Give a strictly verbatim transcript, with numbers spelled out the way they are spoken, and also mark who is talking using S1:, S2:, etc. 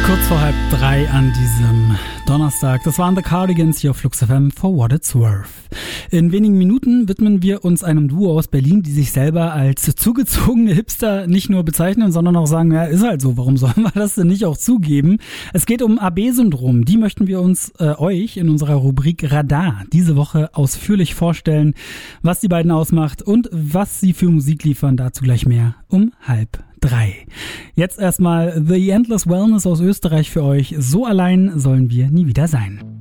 S1: Kurz vor halb drei an diesem Donnerstag. Das waren The Cardigans hier auf Flux F M, For What It's Worth. In wenigen Minuten widmen wir uns einem Duo aus Berlin, die sich selber als zugezogene Hipster nicht nur bezeichnen, sondern auch sagen, ja, ist halt so, warum sollen wir das denn nicht auch zugeben? Es geht um A B-Syndrom. Die möchten wir uns äh, euch in unserer Rubrik Radar diese Woche ausführlich vorstellen, was die beiden ausmacht und was sie für Musik liefern. Dazu gleich mehr um halb drei. Jetzt erstmal The Endless Wellness aus Österreich für euch. So allein sollen wir nie wieder sein.